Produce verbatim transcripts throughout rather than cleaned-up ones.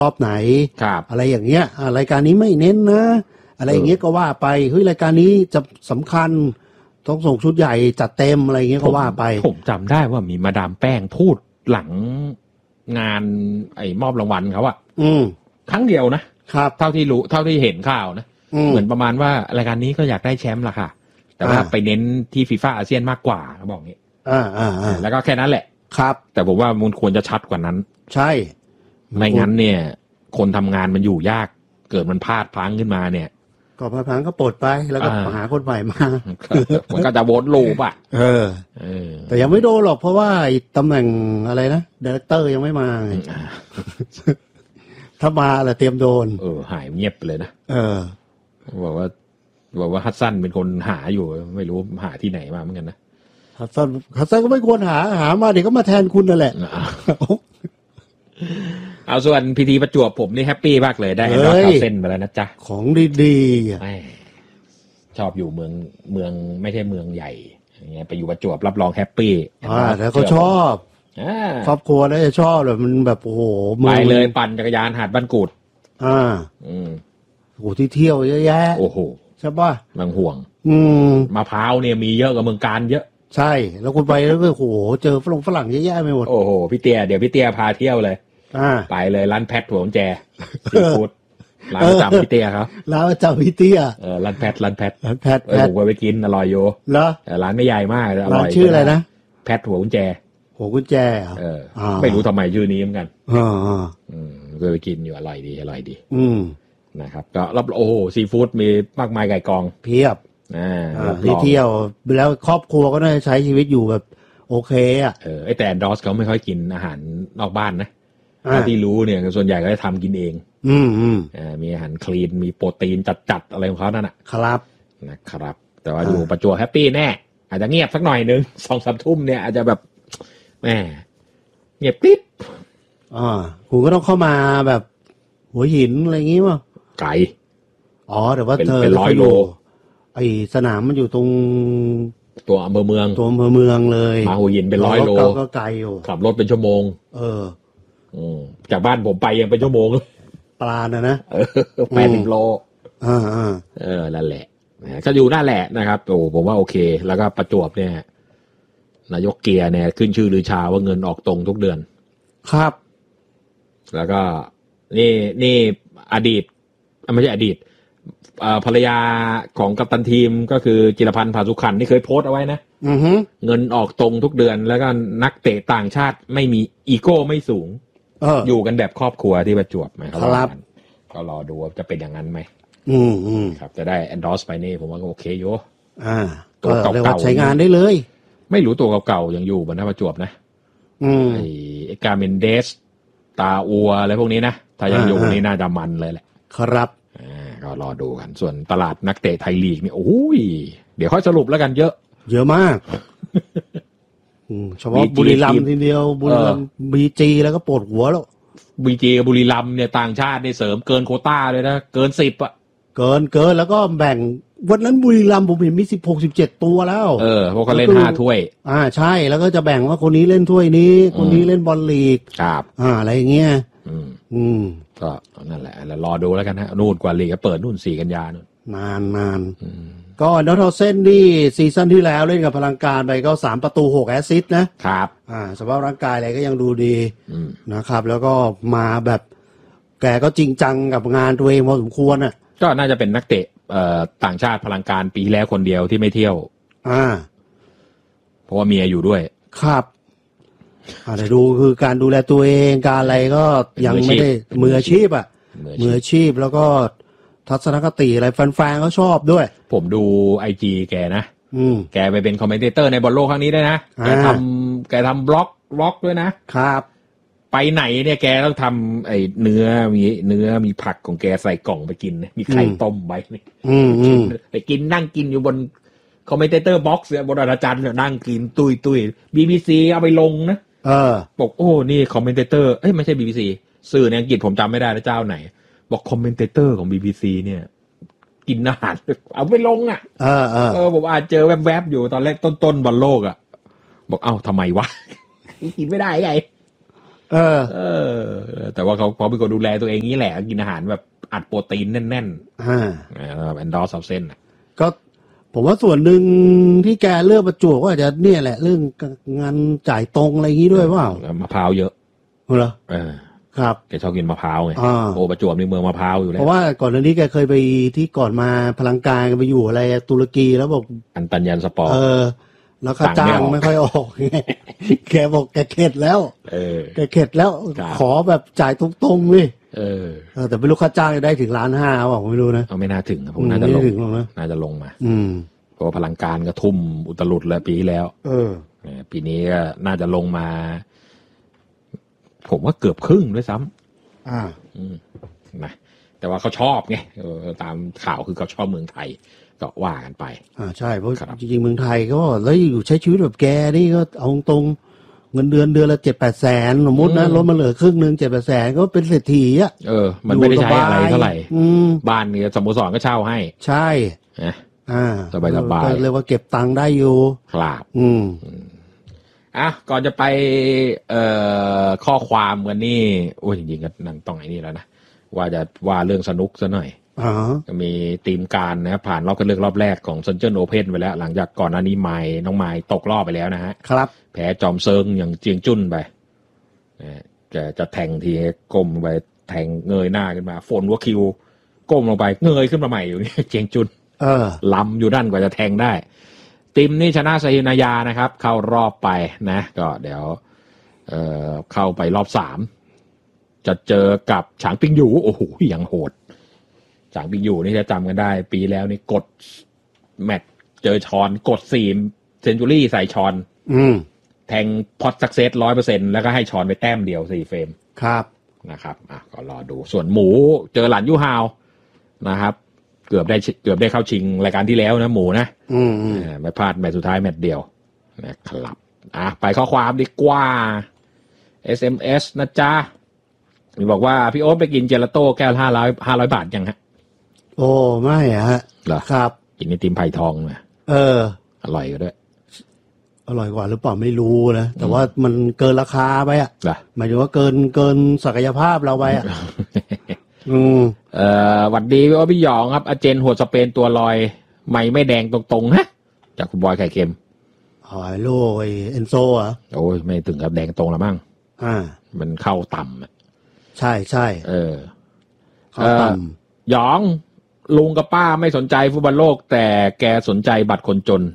รอบไหนอะไรอย่างเงี้ยรายการนี้ไม่เน้นนะอะไรอย่างเงี้ยก็ว่าไปเฮ้ยรายการนี้จะสำคัญต้องส่งชุดใหญ่จัดเต็มอะไรอย่างเงี้ยก็ว่าไปผมจำได้ว่ามีมาดามแป้งพูดหลังงานไอ้มอบรางวัลเขาอะครั้งเดียวนะครับเท่าที่รู้เท่าที่เห็นข่าวนะเหมือนประมาณว่ารายการนี้ก็อยากได้แชมป์ละค่ะแต่ว่าไปเน้นที่ฟีฟ่าอาเซียนมากกว่าเขาบอกงี้อ่าอ่าอ่าแล้วก็แค่นั้นแหละครับแต่ผมว่ามันควรจะชัดกว่านั้นใช่ไม่งั้นเนี่ยคนทำงานมันอยู่ยากเกิดมันพลาดพลั้งขึ้นมาเนี่ยก็พลาดพลั้งก็ปลดไปแล้วก็หาคนใหม่มามันก็จะวนลูปอ่ะเออแต่ยังไม่โดนหรอกเพราะว่าตำแหน่งอะไรนะไดเรคเตอร์ยังไม่มาถ้ามาแหละเตรียมโดนเออหายเงียบไปเลยนะเออบอกว่าบอกว่าฮัตซันเป็นคนหาอยู่ไม่รู้หาที่ไหนมาเหมือนกันนะฮัตซันฮัตซันก็ไม่ควรหาหามาเดี๋ยวก็มาแทนคุณนั่นแหละเอาส่วนพีทีประจวบผมนี่แฮปปี้มากเลยได้รอบเข้าเส้นไปแล้วนะจ๊ะของดีๆชอบอยู่เมืองเมืองไม่ใช่เมืองใหญ่อย่างเงี้ยไปอยู่ประจวบรับรองแฮปปี้อ่าแล้วก็ชอบครอบครัวน่าจะชอบเลยมันแบบโอ้โหไปเลยปั่นจักรยานหาดบ้านกูดอ่าอืมโอ้ที่เที่ยวเยอะแยะโอ้โหใช่ป่ะบางห่วงอืมมะพร้าวเนี่ยมีเยอะกว่าเมืองการเยอะใช่แล้วคุณไปแล้วก็โอ้โหเจอฝรั่งฝรั่งเยอะแยะไปหมดโอ้โหพี่เตี้ยเดี๋ยวพี่เตี้ยพาเที่ยวเลยอ่าไปเลยร้านแพทหัวแจซีฟู้ดร้านประจำพี่เตี้ยครับร้านประจำพี่เตี้ยเออร้านแพทร้านแพทร้านแพทเออผมไปกินอร่อยโยเหรอแต่ร้านไม่ใหญ่มากอร่อยชื่ออะไรนะแพทหัวแจหัวกุญแจเออไม่รู้ทำไมชื่อนี้เหมือนกันอ่าอืมเคยไปกินอยู่อร่อยดีอร่อยดีอืมนะครับก็รับโอ้โหซีฟู้ดมีมากมายไก่กองเพียบอ่าพี่เที่ยวแล้วครอบครัวก็น่าจะใช้ชีวิตอยู่แบบโอเคอ่ะเออไอแต่ดอสเขาไม่ค่อยกินอาหารนอกบ้านนะที่รู้เนี่ยส่วนใหญ่ก็จะทำกินเองอืมอืมอ่ามีอาหารคลีนมีโปรตีนจัดๆอะไรของเขานั่นแหะครับนะครับแต่ว่าดูประจวบแฮปปี้แน่อาจจะเงียบสักหน่อยนึงสองสามทุ่มเนี่ยอาจจะแบบแหมเงียบกริบอ่าคุณก็ต้องเข้ามาแบบหัวหินอะไรอย่างงี้ป่ะไกลอ๋อแต่ว่าเธอเป็นร้อยโลไอสนามมันอยู่ตรงตัวอำเภอเมืองตัวอำเภอเมืองเลยมาหัวหินเป็นร้อยโลก็ไกลอยู่ขับรถเป็นชั่วโมงเอออืมจากบ้านผมไปยังเป็นชั่วโมงปลานะนะเออแปดสิบโลอ่าอ่าเออนั่นแหละก็อยู่นั่นแหละนะครับโอ้ผมว่าโอเคแล้วก็ประจวบเนี่ยนายกเกียร์เนี่ยขึ้นชื่อลือชาว่าเงินออกตรงทุกเดือนครับแล้วก็นี่นี่อดีตไม่ใช่อดีตภรรยาของกัปตันทีมก็คือจิรพันธ์ผาสุขันธ์ที่เคยโพสต์เอาไว้นะอือฮึเงินออกตรงทุกเดือนแล้วก็นักเตะต่างชาติไม่มีอีโก้ไม่สูงเอออยู่กันแบบครอบครัวที่ประจวบไหมครับก็รอดูว่าจะเป็นอย่างนั้นไหมอืมอืมครับจะได้ endorse ไปนี่ผมว่าก็โอเคอยู่อ่าตัวเก่าๆใช้งานได้เลยไม่รู้ตัวเก่าๆยังอยู่บนท่าประจวบนะอืมไอ้กาเมนเดสตาอัวอะไรพวกนี้นะถ้ายังอยู่นี่น่าจะมันเลยแหละครับอ่าก็รอดูกันส่วนตลาดนักเตะไทยลีกนี่โอ้ยเดี๋ยวค่อยสรุปแล้วกันเยอะเยอะมากเฉพาะบุรีรัมย์ทีเดียวบุรีรัมย์บีจีแล้วก็ปวดหัวแล้วบีจีกับบุรีรัมย์เนี่ยต่างชาติได้เสริมเกินโควต้าเลยนะเกินสิบอ่ะเกินเกินแล้วก็แบ่งวันนั้นบุรีรัมย์ผมเห็นมีสิบหกสิบเจ็ดตัวแล้วเออพวกเขาเล่นห้าถ้วยอ่าใช่แล้วก็จะแบ่งว่าคนนี้เล่นถ้วยนี้คนนี้เล่นบอลลีกครับอ่าอะไรอย่างเงี้ยอืมอืมก็นั่นแหละแล้วรอดูแล้วกันฮะนู่นกว่าลีกเปิดนู่นสี่กันยานู่นนานนานก็นอตเทลเซ่นนี่ซีซั่นที่แล้วเล่นกับพลังการไปก็สามประตูหกแอสซิสต์นะครับอ่าสภาพร่างกายอะไรก็ยังดูดีนะครับแล้วก็มาแบบแกก็จริงจังกับงานตัวเองพอสมควรอ่ะก็น่าจะเป็นนักเตะเอ่อต่างชาติพลังการปีแล้วคนเดียวที่ไม่เที่ยวอ่าเพราะว่าเมียอยู่ด้วยครับอ่าแต่ดูคือการดูแลตัวเองการอะไรก็ยังไม่ได้มืออาชีพอ่ะมืออาชีพแล้วก็ทัศนคติอะไรแฟนๆก็ชอบด้วยผมดูไอจีแกนะอืมแกไปเป็นคอมเมนเตอร์ในบอลโลกครั้งนี้ด้วยนะแกทำแกทำบล็อกบล็อกด้วยนะครับไปไหนเนี่ยแกต้องทำไอ้เนื้อมีเนื้อมีผักของแกใส่กล่องไปกินนะมีไข่ต้มไว้นี่ไปกินนั่งกินอยู่บนคอมเมนเตอร์บ็อกซ์เนี่ยบนอาจารย์เนี่ยนั่งกินตุยตุยบีบีซีเอาไปลงนะเออบอกโอ้นี่คอมเมนเตอร์เอ้ยไม่ใช่บีบีซีสื่อในอังกฤษผมจำไม่ได้แล้วเจ้าไหนบอกคอมเมนเตอร์ของ บี บี ซี เนี่ยกินอาหารเอาไปลงอ่ะเออเออเออผมอาจเจอแวบๆอยู่ตอนแรกต้นๆบอลโลกอ่ะบอกเอ้าทำไมวะกินไม่ได้ไงเออเออแต่ว่าเขาเขาเป็นคนดูแลตัวเองนี้แหละกินอาหารแบบอัดโปรตีนแน่นๆอ่าแอนดอร์ซเอาเส้นก็ผมว่าส่วนหนึ่งที่แกเลือกประจวบก็อาจจะเนี่ยแหละเรื่องงานจ่ายตรงอะไรอย่างนี้ด้วยเปล่ามะพร้าวเยอะเหรอเออครับแกชอบกินมะพร้าวไงโอ้ประจวบในเมืองมะพร้าวอยู่แล้วเพราะว่าก่อนหน้านี้แกเคยไปที่ก่อนมาพลังการไปอยู่อะไรตุรกีแล้วบอกอันตันยันสปอร์เออแล้วค่าจ้างไม่ค่อยออกไงแกบอกแกเข็ดแล้วเออแกเข็ดแล้วขอแบบจ่ายตรงๆเลยเออเออแต่ไม่รู้ค่าจ้างได้ถึงล้านห้าเปล่าไม่รู้นะเอาไม่น่าถึงผมน่าจะลงน่าจะลงมาอืมเพราะพลังการก็ทุ่มอุตลุดแล้วปีแล้วเออปีนี้ก็น่าจะลงมาผมว่าเกือบครึ่งด้วยซ้ำอ่าอืมนะแต่ว่าเขาชอบไงตามข่าวคือเขาชอบเมืองไทยก็ว่ากันไปอ่าใช่เพราะจริงๆเมืองไทยก็แล้วอยู่ใช้ชีวิตแบบแกนี่ก็เอาตรงเงินเดือนเดือนละเจ็ดแปดแสนสมมตินะลดมาเหลือครึ่งนึงเจ็ดแปดแสนก็เป็นเศรษฐีอ่ะเออมันไม่ได้ใช้อะไรเท่าไหร่อืมบ้านนี่สโมสรก็เช่าให้ใช่อ่าสบายสบายเรียกว่าเก็บตังค์ได้อยู่ครับอืมอ่ะก่อนจะไปเอ่อข้อความกันนี่โอ้ยจริงๆก็นั่นต้องไอ้นี่แล้วนะว่าจะว่าเรื่องสนุกซะหน่อยอ๋อก็มีทีมการนะผ่านรอบคัดเลือกรอบแรกของซันเจิ้นโอเพ่นไปแล้วหลังจากก่อนหน้านี้ไมล์น้องไมล์ตกรอบไปแล้วนะฮะครับแพ้จอมเซิงอย่างเจียงจุ้นไปแกจะแทงทีก้มไปแทงเงยหน้าขึ้นมาฝนวัวคิวก้มลงไปเงยขึ้นมาใหม่อยู่นี่เจียงจุ้นเออล้ำอยู่ด้านกว่าจะแทงได้ทีมนี่ชนะไซนายานะครับเข้ารอบไปนะก็เดี๋ยวเอ่อเข้าไปรอบสามจะเจอกับฉางปิงหยูโอ้โหอย่างโหดฉางปิงหยูนี่จะจำกันได้ปีแล้วนี่กดแมตช์เจอชอนกดสี่เซนจูรี่ใส่ชอนอืมแทงพอตซักเซสร้อยเปอร์เซ็นต์แล้วก็ให้ชอนไปแต้มเดียวสี่เฟรมครับนะครับอ่ะก็รอดูส่วนหมูเจอหลันยูฮาวนะครับเกือบได้เกือบได้เข้าชิงรายการที่แล้วนะหมูนะอืมไม่พลาดแมตช์สุดท้ายแมตช์เดียวนะครับอ่ะไปข้อความดีกว่า เอส เอ็ม เอส นะจ๊ะมีบอกว่าพี่โอ๊ตไปกินเจลาโต้แก้วห้าร้อยห้าร้อยบาทยังฮะโอ้ไม่อะฮะเหรอครับกินไอติมไผ่ทองมาเอออร่อยก็ด้วยอร่อยกว่าหรือเปล่าไม่รู้นะแต่ว่ามันเกินราคาไปอ่ะหมายถึงว่าเกินเกินศักยภาพเราไปอ่ะอืมเอ่อหวัดดีพี่โอ๊ตพี่หยองครับอาเจนหัวสเปนตัวลอยไม่ไม่แดงตรงๆฮะจากคุณบอยไข่เค็มหอยโลยเอนโซอ่ะโอ้ยไม่ถึงกับแดงตรงละมั้งอ่ามันเข้าต่ำอ่ะใช่ใช่เออเข้าต่ำหยองลุงกับป้าไม่สนใจฟุตบอลโลกแต่แกสนใจบัตรคนจน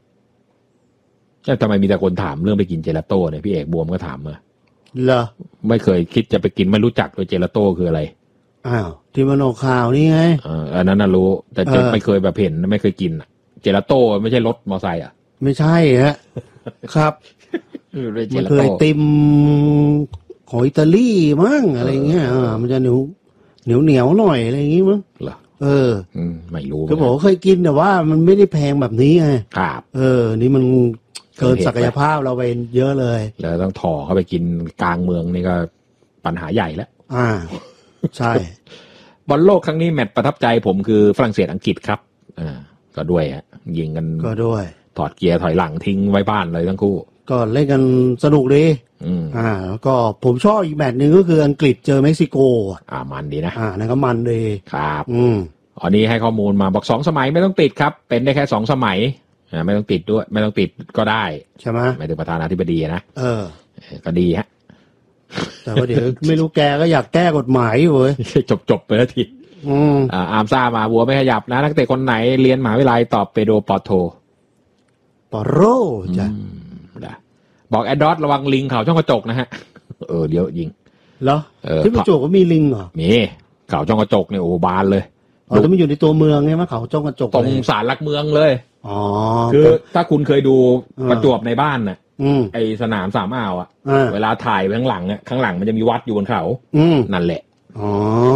ทำไมมีแต่คนถามเรื่องไปกินเจลาโต้เนี่ยพี่เอกบวมก็ถามมาเหรอไม่เคยคิดจะไปกินไม่รู้จักเลยเจลาโต้คืออะไรอ้าวที่มันออกข่าวนี่ไงอ่าอันนั้นน่ะรู้แต่เจไม่เคยแบบเห็นไม่เคยกินเจลาโต้ไม่ใช่รถมอไซค์อ่ะไม่ใช่ฮะครับมันเคยติมของอิตาลีมั้งอะไรเงี้ยอ่ามันจะเหนียวเหนียวเหนียวหน่อยอะไรอย่างงี้มั้งเหรอเออไม่รู้ก็บอกเคยกินแต่ว่ามันไม่ได้แพงแบบนี้ไงครับเออนี่มันเกินศักยภาพเราไปเยอะเลยแล้วต้องถ่อเข้าไปกินกลางเมืองนี่ก็ปัญหาใหญ่แล้วอ่าใช่บอลโลกครั้งนี้แมตช์ประทับใจผมคือฝรั่งเศสอังกฤษครับอ่าก็ด้วยฮะยิงกันก็ด้วยถอดเกียร์ถอยหลังทิ้งไว้บ้านเลยทั้งคู่ก็เล่นกันสนุกดีอ่าแล้วก็ผมชอบอีกแมตช์นึงก็คืออังกฤษเจอเม็กซิโกอ่ามันดีนะอ่านั่นก็มันดีครับอืมอันนี้ให้ข้อมูลมาบอกสองสมัยไม่ต้องติดครับเป็นได้แค่สองสมัยอ่าไม่ต้องติดด้วยไม่ต้องติดก็ได้ใช่ไหมไม่ถึงประธานาธิบดีนะเออก็ดีฮะแต่ว่าเดี๋ยวไม่รู้แกก็อยากแก้กฎหมายอยู่เว้ยจบจบไปแล้วทีอืมอ่าอาร์มซ่ามาบัวไม่ขยับนะนักเตะคนไหนเรียนมหาวิทยาลัยตอบเปโดปอโทปอโรจ้ะบอกแอดดอสระวังลิงเขาช่องกระจกนะฮะเออเดี๋ยวยิงเหรอที่ประจวบก็มีลิงเหรอมีเขาช่องกระจกเนี่ยโอ้บานเลยอ๋อแต่มันอยู่ในตัวเมืองไงมั้ยเขาช่องกระจกตรงศาลหลักเมืองเลยอ๋อคือถ้าคุณเคยดูประจวบในบ้านน่ะอืมไอสนามสามอ่าวอ่ะเวลาถ่ายไปข้างหลังเนี่ยข้างหลังมันจะมีวัดอยู่บนเขานั่นแหละอ๋อ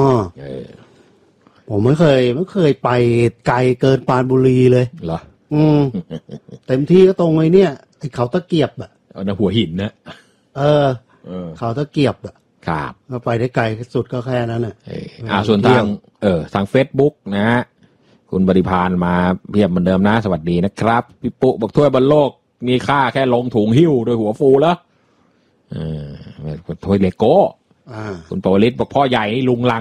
ผมไม่เคยไม่เคยไปไกลเกินปรานบุรีเลยเหรออืมเต็มที่ก็ตรงไอ้เนี่ยไอ้เขาตะเกียบอ่ะเอาหัวหินนะเออเขาตะเกียบอ่ะครับก็ไปได้ไกลสุดก็แค่นั้นน่ะอ่าส่วนทางเออทาง Facebook นะฮะคุณบริพานมาเพียบเหมือนเดิมนะสวัสดีนะครับพี่ปุ๊บอกถ้วยบอลโลกมีค่าแค่ลงถุงหิ้วโดยหัวฟูแล้วเออโทยเลโก้คุณปวลิศบอกพ่อใหญ่นี่ลุงลัง